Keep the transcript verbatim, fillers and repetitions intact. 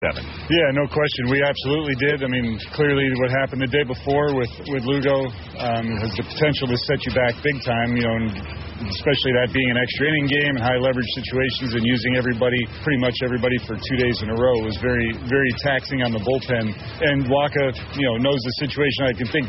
seven. Yeah, no question. We absolutely did. I mean, clearly what happened the day before with, with Lugo um, has the potential to set you back big time, you know, and especially that being an extra inning game and high leverage situations and using everybody, pretty much everybody for two days in a row was very, very taxing on the bullpen. And Wacha, you know, knows the situation. I can think